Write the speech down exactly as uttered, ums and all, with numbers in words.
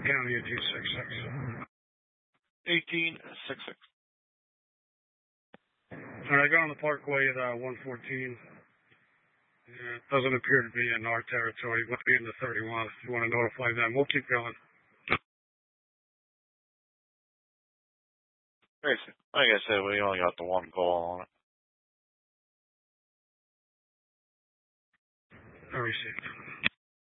County eighteen sixty-six. eighteen sixty-six. All right, go on the Parkway at uh, one fourteen. Yeah, it doesn't appear to be in our territory. It would be in the thirty-one if you want to notify them. We'll keep going. Like I said, we only got the one call on it. I received.